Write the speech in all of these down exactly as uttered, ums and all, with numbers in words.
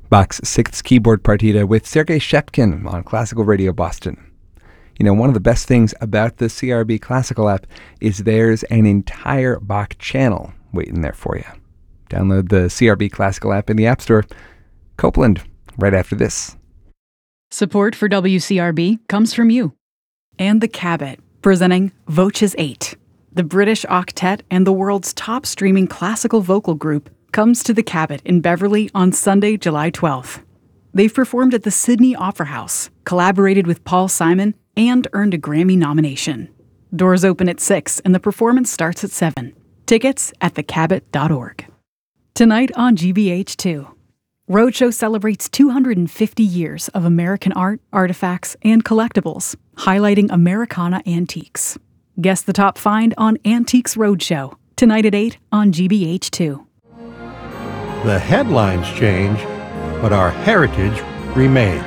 Bach's Sixth Keyboard Partita with Sergei Shepkin on Classical Radio Boston. You know, one of the best things about the C R B Classical app is there's an entire Bach channel waiting there for you. Download the C R B Classical app in the App Store. Copeland, right after this. Support for W C R B comes from you. And the Cabot, presenting Voces eight. The British octet and the world's top streaming classical vocal group comes to the Cabot in Beverly on Sunday, July twelfth. They've performed at the Sydney Opera House, collaborated with Paul Simon, and earned a Grammy nomination. Doors open at six and the performance starts at seven. Tickets at the cabot dot org. Tonight on G B H two, Roadshow celebrates two hundred fifty years of American art, artifacts, and collectibles, highlighting Americana antiques. Guess the top find on Antiques Roadshow, tonight at eight on G B H two. The headlines change, but our heritage remains.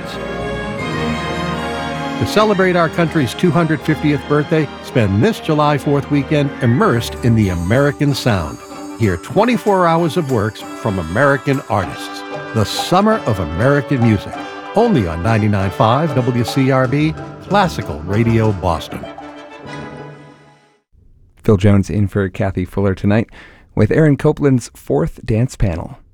To celebrate our country's two hundred fiftieth birthday, spend this July fourth weekend immersed in the American sound. Hear twenty-four hours of works from American artists. The Summer of American Music, only on ninety-nine point five W C R B, Classical Radio Boston. Phil Jones in for Kathy Fuller tonight with Aaron Copeland's fourth dance panel.